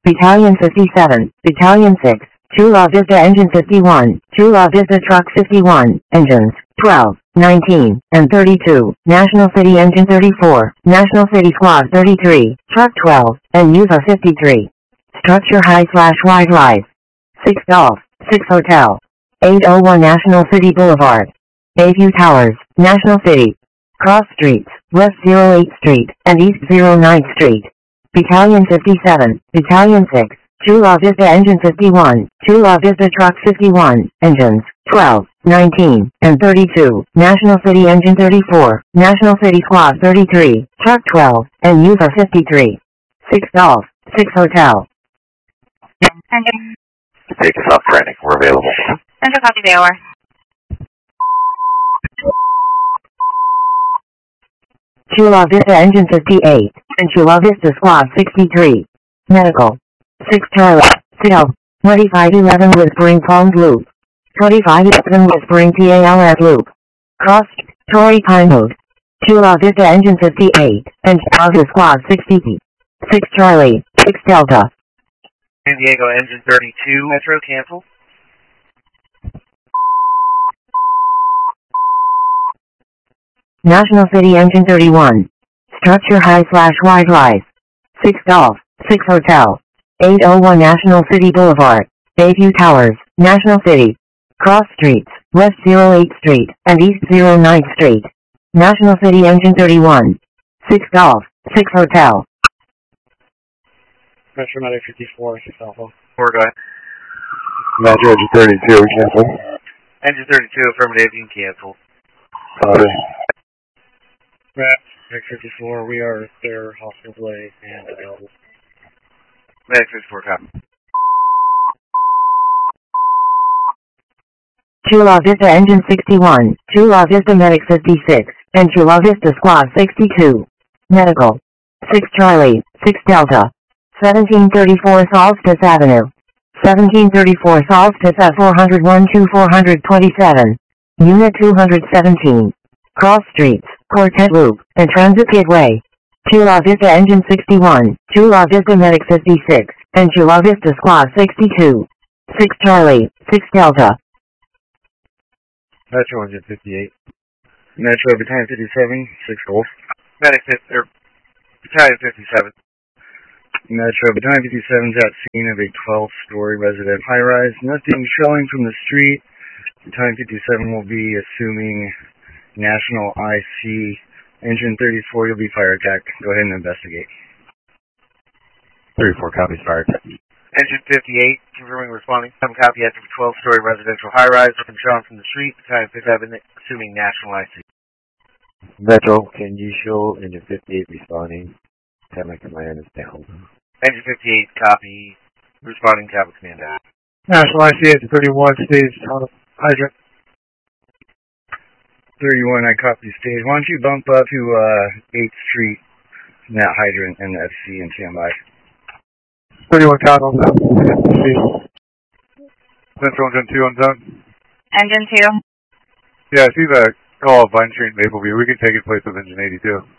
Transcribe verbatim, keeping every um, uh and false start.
Battalion fifty-seven, Battalion six, Chula Vista Engine fifty-one, Chula Vista Truck fifty-one, Engines twelve, nineteen, and thirty-two, National City Engine thirty-four, National City Squad thirty-three, Truck twelve, and U V A fifty-three. Structure high slash wide rise. six Golf, six Hotel. eight oh one National City Boulevard. Bayview Towers, National City. Cross Streets, West oh eighth Street, and East oh ninth Street. Battalion fifty-seven, Battalion six, Chula Vista Engine fifty-one, Chula Vista Truck fifty-one, Engines twelve, nineteen, and thirty-two, National City Engine thirty-four, National City Squad thirty-three, Truck twelve, and U V A fifty-three. six Golf, six Hotel. Engine. Take us off training. We're available. Central copy the hour. Chula Vista Engine fifty-eight, and Chula Vista Squad sixty-three. Medical. six Charlie, Citadel, twenty-five eleven Whispering Palms Loop. twenty-five eleven Whispering P A L S Loop. Cross, Torrey Pinewood. Chula Vista Engine fifty-eight, and Chula Vista Squad sixty. six Charlie, six Delta. San Diego Engine thirty-two, Metro, cancel. National City Engine thirty-one. Structure high slash wide rise. six Golf, six Hotel. eight oh one National City Boulevard. Bayview Towers, National City. Cross Streets, West oh eighth Street, and East oh ninth Street. National City Engine thirty-one. six Golf, six Hotel. Metro Medic fifty-four, six Alpha. Four, go ahead. Metro Engine thirty-two, we cancel. Engine thirty-two, affirmative, you can cancel. Copy. Rat, Medic fifty-four, we are there, hospital delay, and available. Medic fifty-four, copy. Chula Vista Engine sixty-one, Chula Vista Medic fifty-six, and Chula Vista Squad sixty-two. Medical. six Charlie, six Delta. seventeen thirty-four Solstice Avenue. seventeen thirty-four Solstice at four oh one to four twenty-seven. Unit two seventeen. Cross Streets, Quartet Loop, and Transit Gateway. Chula Vista Engine sixty-one, Chula Vista Medic fifty-six, and Chula Vista Squad sixty-two. six Charlie, six Delta. Metro Engine fifty-eight. Metro Battalion fifty-seven, six Golf. Medic fifty, or Battalion fifty-seven. Metro Battalion fifty-seven is at scene of a twelve-story resident high-rise. Nothing showing from the street. Battalion fifty-seven will be assuming National I C. Engine thirty-four, you'll be fire attacked. Go ahead and investigate. thirty-four copies, fire attack. Engine fifty-eight, confirming responding. Some copy after twelve-story residential high-rise. Nothing showing from the street. Battalion fifty-seven, assuming National I C. Metro, can you show Engine fifty-eight responding? Captain Command is down. Engine fifty-eight, copy. Responding, Captain Command down. National I C at thirty-one, stage on hydrant. thirty-one, I copy stage. Why don't you bump up to uh, eighth Street, Nat Hydrant, and F C and stand by. thirty-one count on that. Central Engine two on zone. Engine two. Yeah, I see the call of Vine Street and Mapleview. We can take it place with Engine eighty-two.